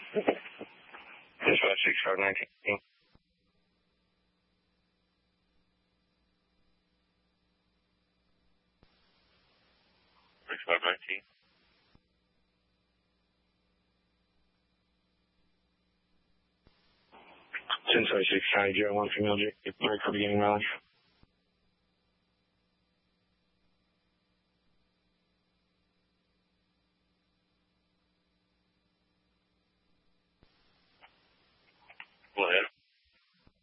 Dispatch 6519. 6519. 1026 County Jail 1 female break for beginning mileage.